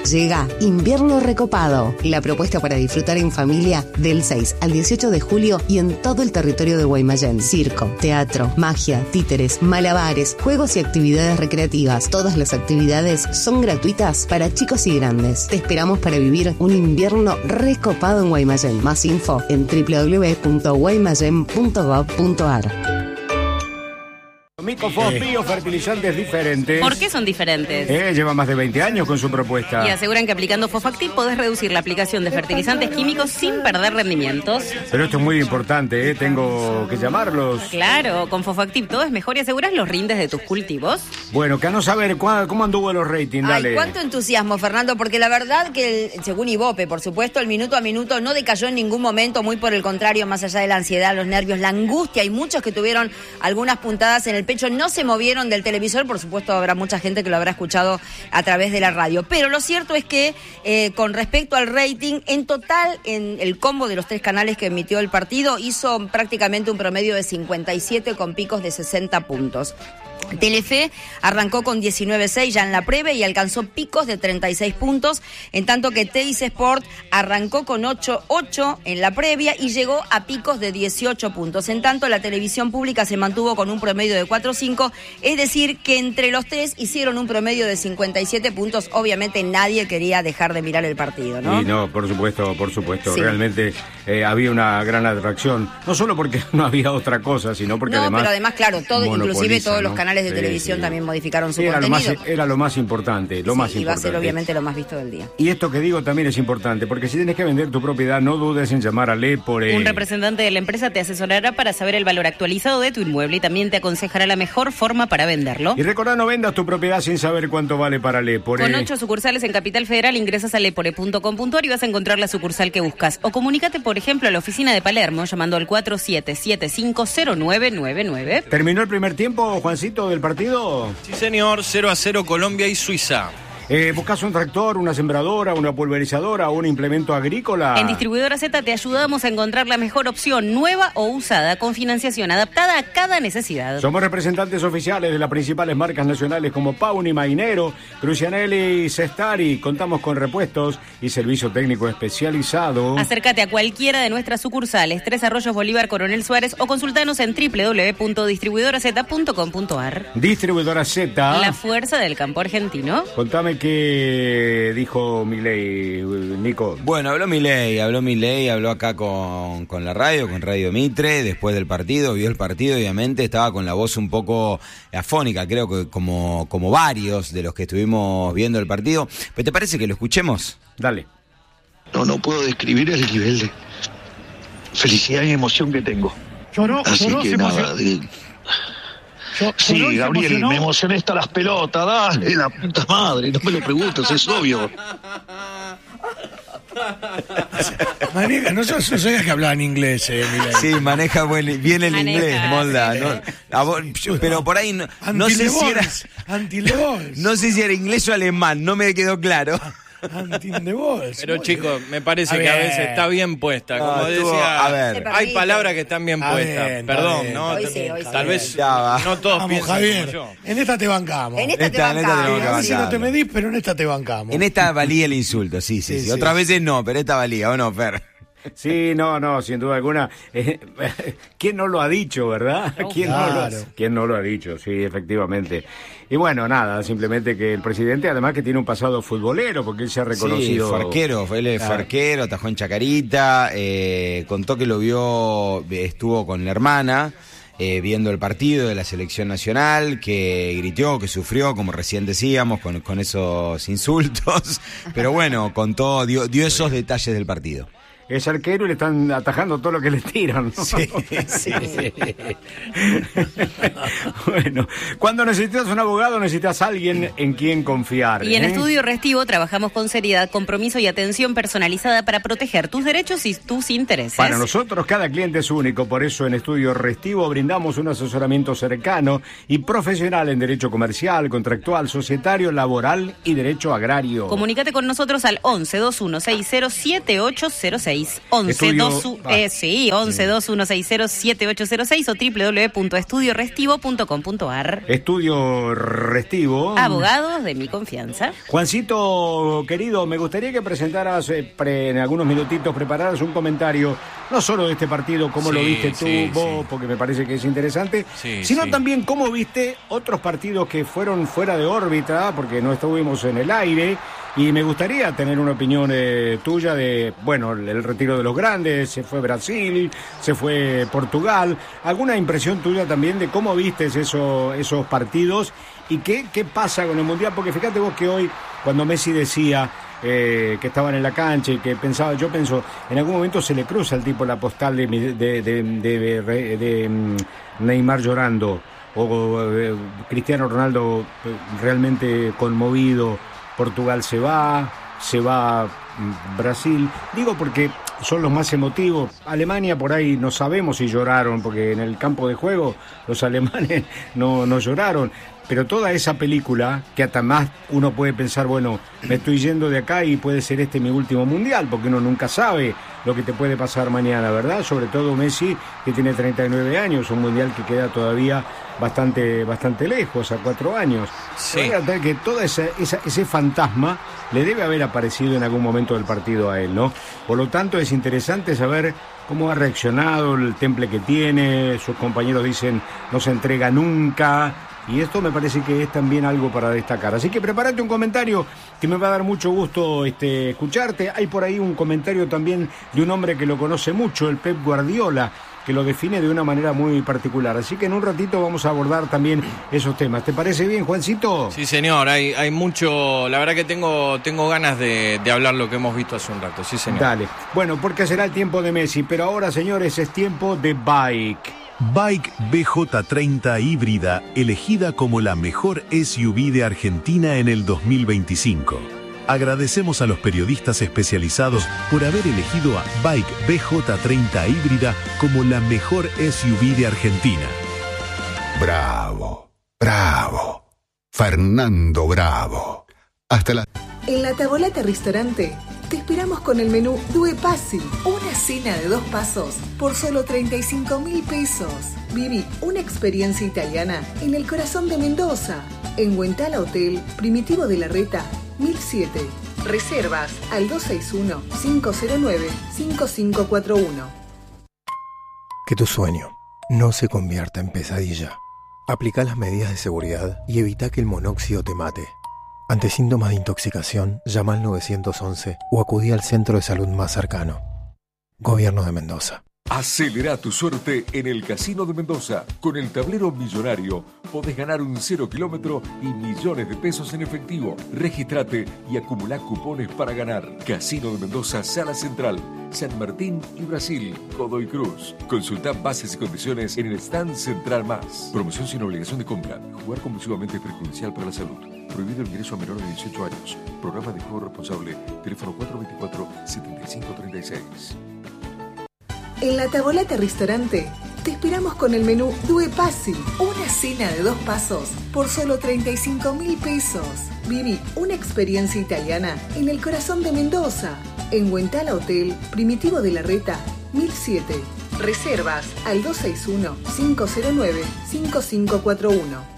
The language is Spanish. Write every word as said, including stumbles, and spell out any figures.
Llega Invierno Recopado, la propuesta para disfrutar en familia del seis al dieciocho de julio y en todo el territorio de Guaymallén. Circo, teatro, magia, títeres, malabares, juegos y actividades recreativas. Todas las actividades son gratuitas para chicos y grandes. Te esperamos para vivir un invierno recopado en Guaymallén. Más info en doble u doble u doble u punto guaymallén punto gob punto ar. Mico Fosbio, fertilizantes diferentes. ¿Por qué son diferentes? Eh, lleva más de veinte años con su propuesta. Y aseguran que aplicando Fosfactip podés reducir la aplicación de fertilizantes químicos sin perder rendimientos. Pero esto es muy importante, ¿eh? Tengo que llamarlos. Claro, con Fosfactip todo es mejor y aseguras los rindes de tus cultivos. Bueno, que a no saber ¿cuál, cómo anduvo los ratings, dale. Ay, cuánto entusiasmo, Fernando, porque la verdad que, el, según Ibope, por supuesto, el minuto a minuto no decayó en ningún momento, muy por el contrario, más allá de la ansiedad, los nervios, la angustia. Hay muchos que tuvieron algunas puntadas en el pecho, no se movieron del televisor, por supuesto habrá mucha gente que lo habrá escuchado a través de la radio, pero lo cierto es que eh, con respecto al rating, en total, en el combo de los tres canales que emitió el partido, hizo prácticamente un promedio de cincuenta y siete con picos de sesenta puntos. Telefe arrancó con diecinueve seis ya en la previa y alcanzó picos de treinta y seis puntos, en tanto que Teis Sport arrancó con ocho ocho en la previa y llegó a picos de dieciocho puntos. En tanto, la televisión pública se mantuvo con un promedio de cuatro cinco, es decir, que entre los tres hicieron un promedio de cincuenta y siete puntos. Obviamente nadie quería dejar de mirar el partido, ¿no? Y no, por supuesto, por supuesto. Sí. Realmente eh, había una gran atracción, no solo porque no había otra cosa, sino porque no, además... No, pero además, claro, todo, inclusive todos ¿no? los canales de sí, televisión sí. también modificaron su era contenido. Lo más, era lo más importante, lo sí, más y importante. va a ser obviamente lo más visto del día. Y esto que digo también es importante, porque si tienes que vender tu propiedad, no dudes en llamar a Lepore. Un representante de la empresa te asesorará para saber el valor actualizado de tu inmueble y también te aconsejará la mejor forma para venderlo. Y recordá, no vendas tu propiedad sin saber cuánto vale para Lepore. Con ocho sucursales en Capital Federal, ingresas a lepore punto com punto ar y vas a encontrar la sucursal que buscas. O comunícate, por ejemplo, a la oficina de Palermo, llamando al cuatro siete siete cinco cero nueve nueve nueve. ¿Terminó el primer tiempo, Juancito, del partido? Sí, señor, cero a cero Colombia y Suiza. Eh, ¿Buscas un tractor, una sembradora, una pulverizadora o un implemento agrícola? En Distribuidora Z te ayudamos a encontrar la mejor opción, nueva o usada, con financiación adaptada a cada necesidad. Somos representantes oficiales de las principales marcas nacionales como Pauni, Mainero, Crucianelli y Cestari. Contamos con repuestos y servicio técnico especializado. Acércate a cualquiera de nuestras sucursales, Tres Arroyos, Bolívar, Coronel Suárez, o consultanos en doble u doble u doble u punto distribuidora z punto com punto ar. Distribuidora Z. La fuerza del campo argentino. Contame qué dijo Milei, Nico. Bueno, habló Milei, habló Milei, habló acá con, con la radio, con Radio Mitre, después del partido, vio el partido, obviamente, estaba con la voz un poco afónica, creo que como, como varios de los que estuvimos viendo el partido. ¿Pero te parece que lo escuchemos? Dale. No, no puedo describir el nivel de felicidad y emoción que tengo. Lloró, Así lloró, que se nada, de... Yo, Sí, Gabriel, me emocioné hasta las pelotas, dale, la puta madre, no me lo preguntes, es obvio. Maneja, no sos, no sabías que hablaba en inglés, eh, Milei. Sí, maneja buen, bien el Maneja, inglés, Molda. sí. No, a vos- pero por ahí no, no sé si era, Anti-Lebons. no sé si era inglés o alemán, no me quedó claro. Anti-Lebons. Pero chicos, me parece A que a ver. veces está bien puesta. No, Como estuvo- decía, a ver. hay palabras que están bien Está puestas. bien, está Perdón, bien. ¿no? Hoy sí, hoy sí. Tal vez Ya va. no todos Vamos, piensan Javier. como yo. En esta te bancamos. En esta, Esta- te en esta bancamos. tenemos que A ver si no te bancarlo. medís, pero en esta te bancamos. En esta valía el insulto, sí, sí, Sí, sí. sí. Otras veces no, pero esta valía, ¿o no, Fer? Sí, no, no, sin duda alguna. Eh, ¿Quién no lo ha dicho, verdad? ¿Quién, no claro. lo, ¿Quién no lo ha dicho? Sí, efectivamente. Y bueno, nada, simplemente que el presidente, además que tiene un pasado futbolero, porque él se ha reconocido... Sí, farquero, él es Claro. farquero, atajó en Chacarita, eh, contó que lo vio, estuvo con la hermana, eh, viendo el partido de la selección nacional, que gritó, que sufrió, como recién decíamos, con, con esos insultos, pero bueno, contó, dio, dio esos detalles del partido. Es arquero y le están atajando todo lo que le tiran, ¿no? Sí, sí. Bueno, cuando necesitas un abogado, necesitas a alguien en quien confiar. Y en ¿eh? Estudio Restivo trabajamos con seriedad, compromiso y atención personalizada para proteger tus derechos y tus intereses. Para nosotros cada cliente es único, por eso en Estudio Restivo brindamos un asesoramiento cercano y profesional en derecho comercial, contractual, societario, laboral y derecho agrario. Comunícate con nosotros al once veintiuno sesenta siete ocho cero seis. seis. once Estudio- dos ah. eh, sí, once dos uno seis cero siete ocho cero seis o doble u doble u doble u punto estudio restivo punto com punto ar. Estudio Restivo. Abogados de mi confianza. Juancito, querido, me gustaría que presentaras eh, pre- en algunos minutitos, prepararas un comentario, no solo de este partido, cómo Sí, lo viste tú, sí, vos, sí. porque me parece que es interesante, Sí, sino sí. también cómo viste otros partidos que fueron fuera de órbita, porque no estuvimos en el aire, y me gustaría tener una opinión eh, tuya de, bueno, el, el retiro de los grandes, se fue Brasil, se fue Portugal, alguna impresión tuya también de cómo vistes eso, esos partidos y qué, qué pasa con el Mundial, porque fíjate vos que hoy, cuando Messi decía eh, que estaban en la cancha y que pensaba, yo pienso, en algún momento se le cruza al tipo la postal de, de, de, de, de, de, de mm, Neymar llorando, o eh, Cristiano Ronaldo eh, realmente conmovido, Portugal se va, se va mm, Brasil, digo porque son los más emotivos. Alemania por ahí no sabemos si lloraron, porque en el campo de juego los alemanes no, no lloraron, pero toda esa película, que hasta más uno puede pensar, bueno, me estoy yendo de acá y puede ser este mi último mundial, porque uno nunca sabe lo que te puede pasar mañana, ¿verdad? Sobre todo Messi, que tiene treinta y nueve años, un mundial que queda todavía bastante bastante lejos, a cuatro años. Sí. Voy a notar que todo ese, esa, ese fantasma le debe haber aparecido en algún momento del partido a él, ¿no? Por lo tanto, es interesante saber cómo ha reaccionado, el temple que tiene, sus compañeros dicen no se entrega nunca, y esto me parece que es también algo para destacar. Así que prepárate un comentario que me va a dar mucho gusto este, escucharte. Hay por ahí un comentario también de un hombre que lo conoce mucho, el Pep Guardiola, que lo define de una manera muy particular. Así que en un ratito vamos a abordar también esos temas. ¿Te parece bien, Juancito? Sí, señor, hay, hay mucho, la verdad que tengo, tengo ganas de, de hablar lo que hemos visto hace un rato, sí, señor. Dale. Bueno, porque será el tiempo de Messi, pero ahora, señores, es tiempo de Bike. Bike B J treinta híbrida, elegida como la mejor S U V de Argentina en el dos mil veinticinco. Agradecemos a los periodistas especializados por haber elegido a Bike B J treinta híbrida como la mejor S U V de Argentina. Bravo, bravo. Fernando Bravo. Hasta la... En la Tavolata Ristorante te esperamos con el menú Due Passi, una cena de dos pasos por solo treinta y cinco mil pesos. Viví una experiencia italiana en el corazón de Mendoza, en Huentala Hotel, Primitivo de la Reta, mil siete. Reservas al dos seis uno, cinco cero nueve, cinco cinco cuatro uno. Que tu sueño no se convierta en pesadilla. Aplica las medidas de seguridad y evita que el monóxido te mate. Ante síntomas de intoxicación, llama al nueve once o acudí al centro de salud más cercano. Gobierno de Mendoza. Acelera tu suerte en el Casino de Mendoza. Con el tablero millonario podés ganar un cero kilómetro y millones de pesos en efectivo. Regístrate y acumulá cupones para ganar. Casino de Mendoza, Sala Central, San Martín y Brasil, Godoy Cruz. Consulta bases y condiciones en el stand central más. Promoción sin obligación de compra. Jugar compulsivamente es perjudicial para la salud. Prohibido el ingreso a menores de dieciocho años. Programa de juego responsable. Teléfono cuatro dos cuatro, siete cinco tres seis. En la Tavolata Ristorante te esperamos con el menú Due Passi, una cena de dos pasos por solo treinta y cinco mil pesos. Viví una experiencia italiana en el corazón de Mendoza, en Huentala Hotel, Primitivo de la Reta, mil siete. Reservas al dos seis uno, cinco cero nueve, cinco cinco cuatro uno.